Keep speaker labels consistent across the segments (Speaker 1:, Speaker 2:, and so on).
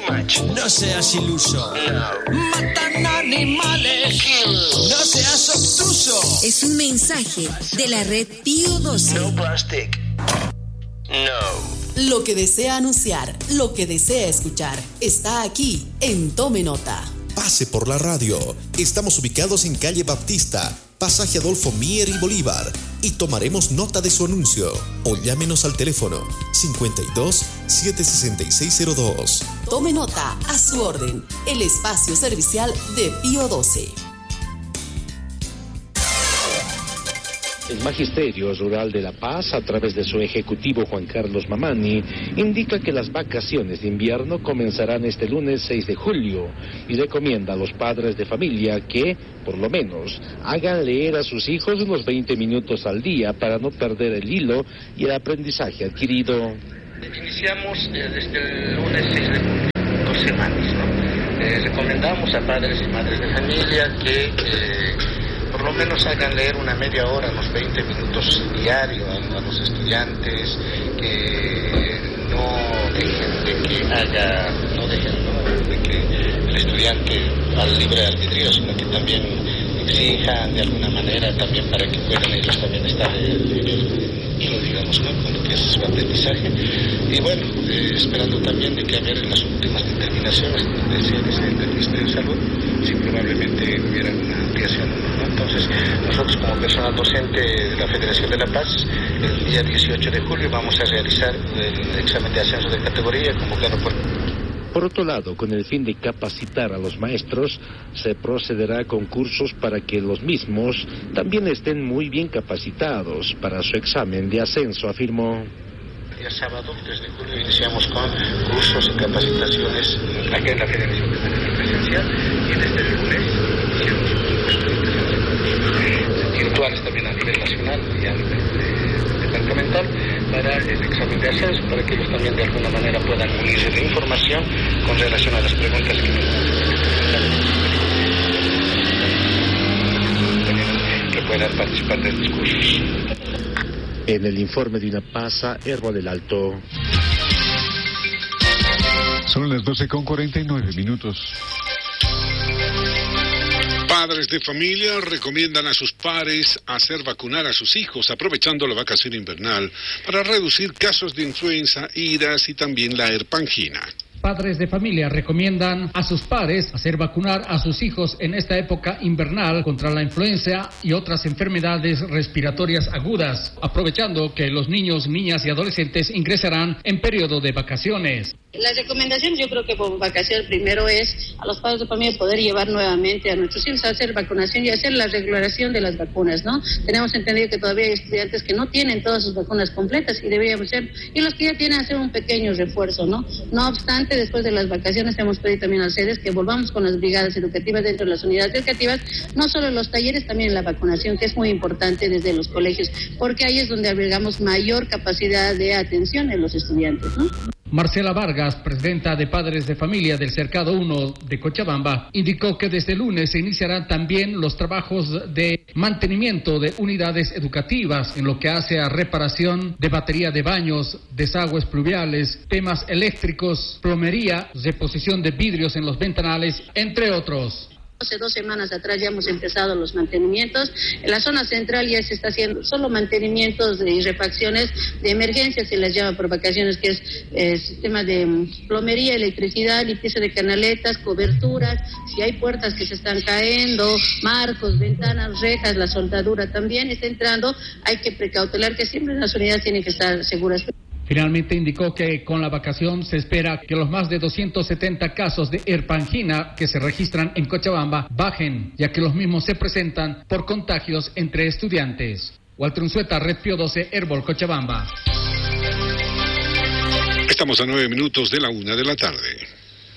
Speaker 1: much.
Speaker 2: No seas iluso.
Speaker 1: No.
Speaker 2: Matan animales. No seas obtuso.
Speaker 3: Es un mensaje de la red Pío 12.
Speaker 1: No plastic. No.
Speaker 4: Lo que desea anunciar, lo que desea escuchar, está aquí en Tome Nota.
Speaker 5: Pase por la radio. Estamos ubicados en calle Baptista, pasaje Adolfo Mier y Bolívar, y tomaremos nota de su anuncio. O llámenos al teléfono 52 76602.
Speaker 4: Tome Nota, a su orden, el espacio servicial de Pío 12.
Speaker 6: El Magisterio Rural de La Paz, a través de su ejecutivo Juan Carlos Mamani, indica que las vacaciones de invierno comenzarán este lunes 6 de julio y recomienda a los padres de familia que, por lo menos, hagan leer a sus hijos unos 20 minutos al día para no perder el hilo y el aprendizaje adquirido.
Speaker 7: Iniciamos desde el lunes 6 de julio, 2 semanas, ¿no? Recomendamos a padres y madres de familia que por lo menos hagan leer una media hora, unos 20 minutos diarios a los estudiantes, que no dejen de que el estudiante al libre albedrío, sino que también exijan de alguna manera también para que puedan ellos también estar digamos, ¿no?, con lo que es su aprendizaje. Y bueno, esperando también de que a ver en las últimas determinaciones del Ministerio de Salud, si probablemente hubiera una ampliación, ¿no? Entonces, nosotros como personal docente de la Federación de La Paz, el día 18 de julio vamos a realizar el examen de ascenso de categoría convocado
Speaker 6: Por otro lado, con el fin de capacitar a los maestros, se procederá a concursos para que los mismos también estén muy bien capacitados para su examen de ascenso, afirmó.
Speaker 7: El día sábado, 3 de julio, iniciamos con cursos y capacitaciones aquí en la Federación de manera presencial, y desde el lunes iniciamos virtuales también a nivel nacional y a nivel departamental para el examen de ascenso, para que ellos también de alguna manera puedan unirse de información con relación a las preguntas que puedan participar de los cursos.
Speaker 6: En el informe de Unapasa, Herbo del Alto.
Speaker 8: Son las 12:49.
Speaker 9: Padres de familia recomiendan a sus pares hacer vacunar a sus hijos aprovechando la vacación invernal para reducir casos de influenza, iras y también la herpangina.
Speaker 10: Padres de familia recomiendan a sus padres hacer vacunar a sus hijos en esta época invernal contra la influenza y otras enfermedades respiratorias agudas, aprovechando que los niños, niñas y adolescentes ingresarán en periodo de vacaciones.
Speaker 11: Las recomendaciones, yo creo que por vacaciones primero es a los padres de familia poder llevar nuevamente a nuestros hijos a hacer vacunación y hacer la regulación de las vacunas, ¿no? Tenemos entendido que todavía hay estudiantes que no tienen todas sus vacunas completas y deberíamos hacer, y los que ya tienen hacer un pequeño refuerzo, ¿no? No obstante, después de las vacaciones hemos pedido también a las sedes que volvamos con las brigadas educativas dentro de las unidades educativas, no solo en los talleres, también en la vacunación, que es muy importante desde los colegios, porque ahí es donde albergamos mayor capacidad de atención en los estudiantes, ¿no?
Speaker 10: Marcela Vargas, presidenta de Padres de Familia del Cercado 1 de Cochabamba, indicó que desde el lunes se iniciarán también los trabajos de mantenimiento de unidades educativas en lo que hace a reparación de batería de baños, desagües pluviales, temas eléctricos, plomería, reposición de vidrios en los ventanales, entre otros.
Speaker 11: Hace 2 semanas atrás ya hemos empezado los mantenimientos. En la zona central ya se está haciendo solo mantenimientos y refacciones de emergencia, se les llama por vacaciones, que es tema de plomería, electricidad, limpieza de canaletas, coberturas, si hay puertas que se están cayendo, marcos, ventanas, rejas, la soldadura también está entrando. Hay que precautelar que siempre las unidades tienen que estar seguras.
Speaker 10: Finalmente indicó que con la vacación se espera que los más de 270 casos de herpangina que se registran en Cochabamba bajen, ya que los mismos se presentan por contagios entre estudiantes. Walter Unzueta, Red Pío 12, Herbol, Cochabamba.
Speaker 9: Estamos a 9 minutos de la 1 de la tarde.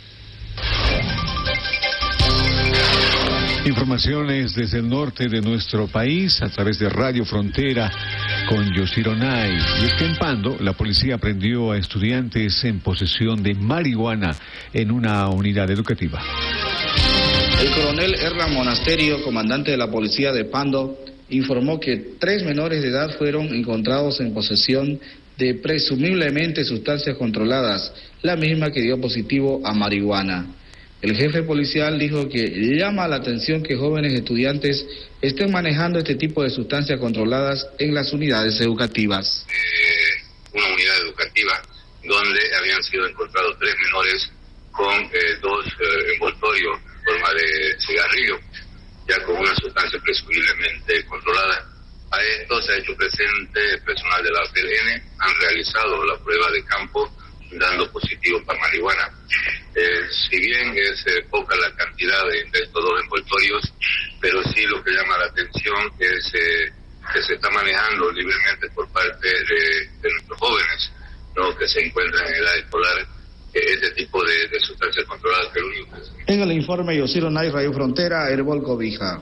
Speaker 8: Informaciones desde el norte de nuestro país a través de Radio Frontera con Yosironay. Y es que en Pando, la policía prendió a estudiantes en posesión de marihuana en una unidad educativa.
Speaker 12: El coronel Hernán Monasterio, comandante de la policía de Pando, informó que 3 menores de edad fueron encontrados en posesión de presumiblemente sustancias controladas, la misma que dio positivo a marihuana. El jefe policial dijo que llama la atención que jóvenes estudiantes estén manejando este tipo de sustancias controladas en las unidades educativas.
Speaker 13: Una unidad educativa donde habían sido encontrados 3 menores con 2 envoltorios en forma de cigarrillo, ya con una sustancia presumiblemente controlada. A esto se ha hecho presente el personal de la PLN, han realizado la prueba de campo dando positivo para marihuana. Si bien es poca la cantidad de estos 2 envoltorios, pero sí lo que llama la atención es que se está manejando libremente por parte de nuestros jóvenes, ¿no?, que se encuentran en edad escolar, este tipo de sustancias controladas, que es lo único que se...
Speaker 12: En el informe Yosiro Nay, Radio Frontera, Herbol Cobija.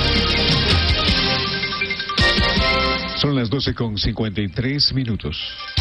Speaker 8: Son las 12:53.